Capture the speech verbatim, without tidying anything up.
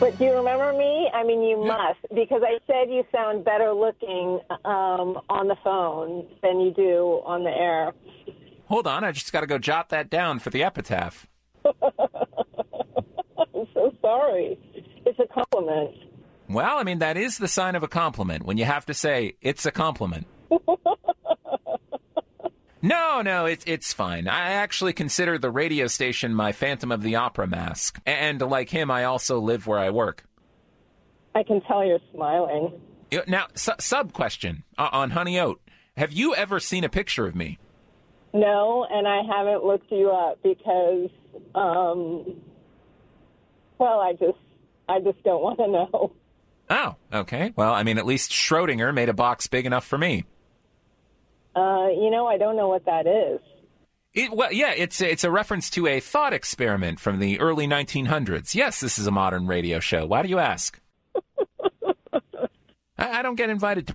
But do you remember me? I mean, you Yeah. must, because I said you sound better looking um, on the phone than you do on the air. Hold on, I just got to go jot that down for the epitaph. I'm so sorry. It's a compliment. Well, I mean, that is the sign of a compliment, when you have to say, it's a compliment. No, no, it's it's fine. I actually consider the radio station my Phantom of the Opera mask. And like him, I also live where I work. I can tell you're smiling. You- Now, su- sub-question uh, on Honey Oat. Have you ever seen a picture of me? No, and I haven't looked you up because, um, well, I just, I just don't want to know. Oh, okay. Well, I mean, at least Schrodinger made a box big enough for me. Uh, you know, I don't know what that is. It, well, yeah, it's it's a reference to a thought experiment from the early nineteen hundreds. Yes, this is a modern radio show. Why do you ask? I, I don't get invited to